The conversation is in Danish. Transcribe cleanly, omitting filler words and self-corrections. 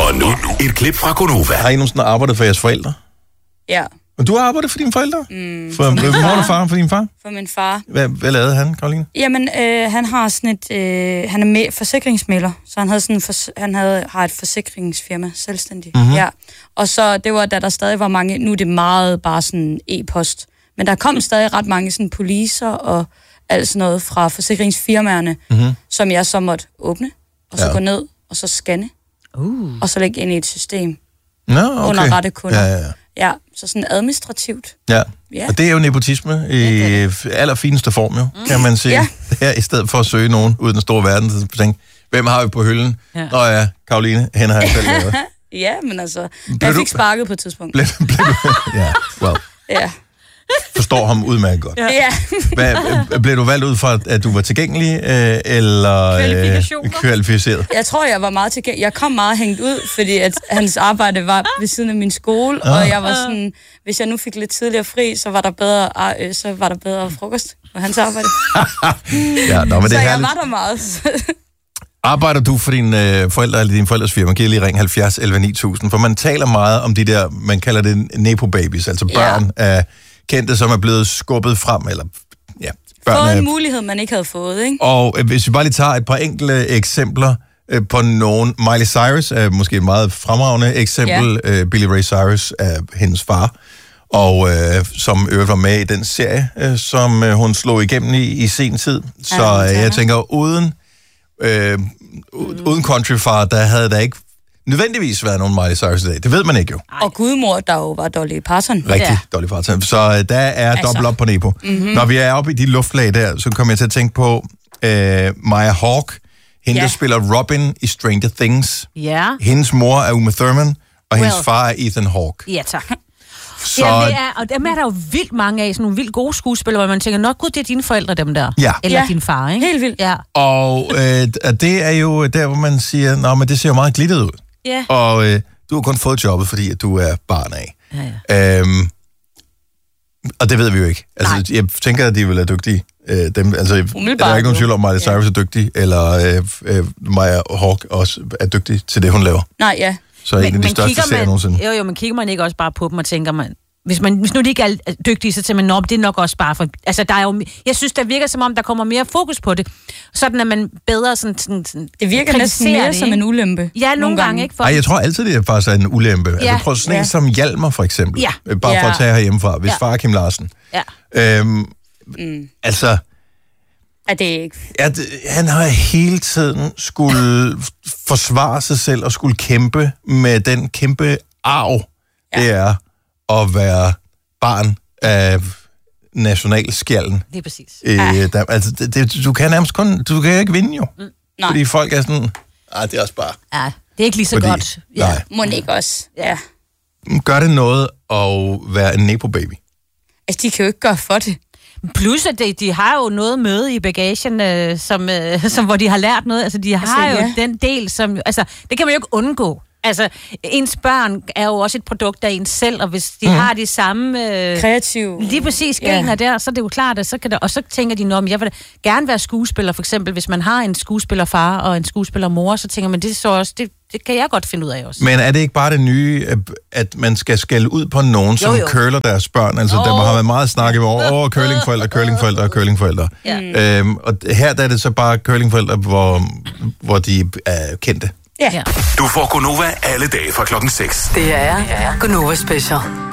Og nu et klip fra Gonova. Har I nogensinde arbejdet for jeres forældre? Ja. Og du har arbejdet for dine forældre? For mor og far for din far? For min far. Hvad lavede han, Karoline? Jamen, han har sådan et... han er forsikringsmægler, så han havde sådan har et forsikringsfirma, selvstændig. Mhm. Ja. Og så, det var, da der stadig var mange... Nu er det meget bare sådan e-post. Men der kom stadig ret mange sådan policer og alt sådan noget fra forsikringsfirmaerne, som jeg så måtte åbne, og så gå ned, og så scanne. Og så lægge ind i et system. Nå, okay. Under rette kunder. Ja. Ja, så sådan administrativt. Ja, Ja. og det er jo nepotisme i allerfineste form, jo, kan man sige. Ja. Her, i stedet for at søge nogen ud i den store verden, så tænke, hvem har vi på hylden? Ja. Nå ja, Karoline, hende har jeg selv lavet. Ja, men altså, jeg fik sparket på et tidspunkt. Ja, well. Ja. Forstår ham udmærket godt. Ja. Blev du valgt ud fra, at du var tilgængelig, eller kvalificeret? Jeg tror, jeg var meget tilgængelig. Jeg kom meget hængt ud, fordi at hans arbejde var ved siden af min skole, og jeg var sådan, hvis jeg nu fik lidt tidligere fri, så var der bedre frokost på hans arbejde. Ja, men det så er jeg herligt. var der meget. Arbejder du for dine forældre eller dine forældres firma? Giv lige ring 70 11 9000, for man taler meget om de der, man kalder det nepo-babies, altså børn af kendte, som er blevet skubbet frem, eller Fået en mulighed, man ikke havde fået, ikke? Og hvis vi bare lige tager et par enkelte eksempler på nogen. Miley Cyrus er måske et meget fremragende eksempel. Billy Ray Cyrus er hendes far, og som øvrigt var med i den serie, som hun slog igennem i sin tid. Så jeg tænker, uden countryfar, der havde der ikke nødvendigvis været nogen Miley Cyrus i dag. Det ved man ikke jo. Og gudmor, der jo var Dolly Parton. Rigtig Dolly Parton. Så der er dobbelt op på Nepo. Når vi er oppe i de luftlag der, så kommer jeg til at tænke på Maya Hawke. Hende, der spiller Robin i Stranger Things. Ja. Hendes mor er Uma Thurman, og hendes far er Ethan Hawke. Ja, tak. Så... og dem er der jo vildt mange af, sådan nogle vildt gode skuespillere, hvor man tænker, nok gud, det er dine forældre, dem der. Ja. Eller din far, ikke? Helt vildt. Ja. Og det er jo der, hvor man siger, nå, men det ser jo meget glittet ud. Ja. Og du har kun fået jobbet, fordi at du er barn af. Ja. Og det ved vi jo ikke. Altså, jeg tænker, at de vil være dygtige. Dem, altså, der er ikke nogen tvivl om, at Miley Cyrus er dygtig, eller Maya Hawke også er dygtig til det, hun laver. Nej, ja. Så en af de største serier nogensinde. Jo, men kigger man ikke også bare på dem og tænker man, hvis nu de ikke er dygtige, så tænker man, det er nok også bare for... Altså, der er jo... Jeg synes, der virker som om, der kommer mere fokus på det. Sådan, at man bedre sådan det virker næsten mere som en ulempe. Ja, nogle gange ikke? Jeg tror altid, det er faktisk en ulempe. Ja. Altså, prøv sådan en som Hjalmar, for eksempel. Ja. Bare for at tage herhjemmefra. Hvis far er Kim Larsen. Ja. Altså... Er det ikke... Han har hele tiden skulle forsvare sig selv og skulle kæmpe med den kæmpe arv, det er at være barn af nationalskjalden. Det er præcis. Altså, du kan nærmest du kan ikke vinde jo. Fordi folk er sådan, det er også bare... Ja, det er ikke lige så godt. Ja. Nej. Må ikke også. Ja. Gør det noget at være en nepo-baby? Altså, de kan jo ikke gøre for det. Plus, at de har jo noget med i bagagen, som hvor de har lært noget. Altså, de har jo den del, som... Altså, det kan man jo ikke undgå. Altså, ens børn er jo også et produkt af ens selv, og hvis de har de samme... kreative... Lige præcis gener der, så er det jo klart, at så kan der... Og så tænker de, jeg vil gerne være skuespiller, for eksempel. Hvis man har en skuespillerfar og en skuespillermor, så tænker man, det er så også... Det kan jeg godt finde ud af også. Men er det ikke bare det nye, at man skal skælde ud på nogen, som curler deres børn? Altså, der har været meget snak over curlingforældre. Ja. Og her der er det så bare curlingforældre, hvor de er kendte. Ja. Du får Gonova alle dage fra klokken 6. Det er Gonova Special.